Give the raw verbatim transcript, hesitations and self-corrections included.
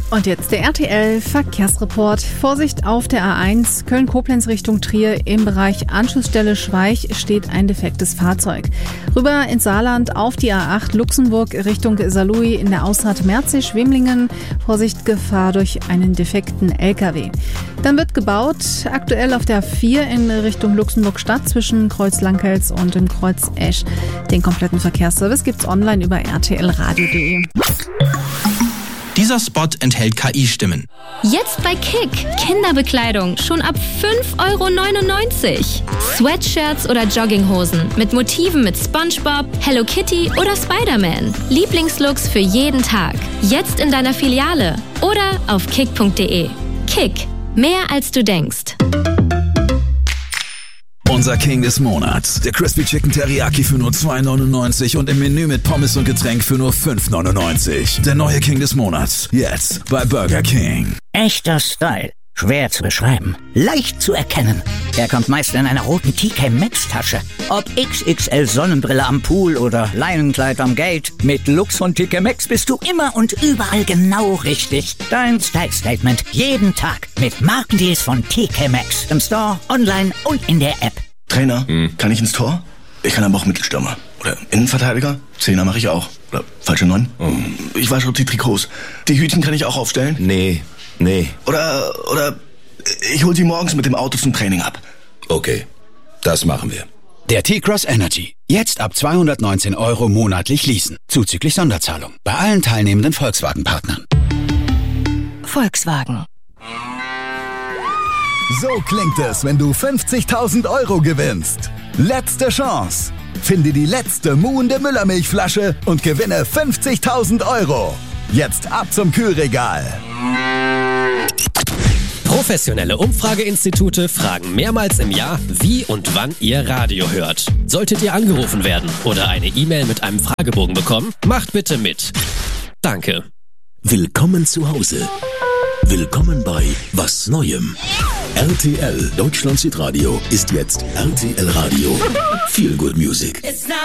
Und jetzt der R T L-Verkehrsreport. Vorsicht auf der A eins Köln-Koblenz Richtung Trier. Im Bereich Anschlussstelle Schweich steht ein defektes Fahrzeug. Rüber ins Saarland auf die A acht Luxemburg Richtung Saarlouis in der Ausfahrt Merzig-Schwemlingen. Vorsicht, Gefahr durch einen defekten L K W. Dann wird gebaut, aktuell auf der A vier in Richtung Luxemburg-Stadt zwischen Kreuz Lankelz und dem Kreuz Esch. Den kompletten Verkehrsservice gibt's online über r t l radio punkt d e. Dieser Spot enthält K I-Stimmen. Jetzt bei Kick. Kinderbekleidung schon ab fünf Euro neunundneunzig. Sweatshirts oder Jogginghosen mit Motiven mit SpongeBob, Hello Kitty oder Spider-Man. Lieblingslooks für jeden Tag. Jetzt in deiner Filiale oder auf kick punkt d e. Kick. Mehr als du denkst. Unser King des Monats. Der Crispy Chicken Teriyaki für nur zwei neunundneunzig und im Menü mit Pommes und Getränk für nur fünf neunundneunzig. Der neue King des Monats. Jetzt bei Burger King. Echter Style. Schwer zu beschreiben. Leicht zu erkennen. Er kommt meist in einer roten T K Maxx Tasche. Ob X X L Sonnenbrille am Pool oder Leinenkleid am Gate. Mit Lux von T K Maxx bist du immer und überall genau richtig. Dein Style Statement. Jeden Tag. Mit Markendeals von T K Maxx. Im Store, online und in der App. Trainer, hm. kann ich ins Tor? Ich kann aber auch Mittelstürmer. Oder Innenverteidiger? Zehner mache ich auch. Oder falsche Neun? Oh. Ich wasche auch die Trikots. Die Hütchen kann ich auch aufstellen? Nee, nee. Oder, oder ich hol sie morgens mit dem Auto zum Training ab. Okay, das machen wir. Der T-Cross Energy. Jetzt ab zweihundertneunzehn Euro monatlich leasen. Zuzüglich Sonderzahlung. Bei allen teilnehmenden Volkswagen-Partnern. Volkswagen. So klingt es, wenn du fünfzigtausend Euro gewinnst. Letzte Chance. Finde die letzte muhende Müllermilchflasche und gewinne fünfzigtausend Euro. Jetzt ab zum Kühlregal. Professionelle Umfrageinstitute fragen mehrmals im Jahr, wie und wann ihr Radio hört. Solltet ihr angerufen werden oder eine E-Mail mit einem Fragebogen bekommen, macht bitte mit. Danke. Willkommen zu Hause. Willkommen bei Was Neuem. R T L Deutschland Südradio ist jetzt R T L Radio. Feel Good Music.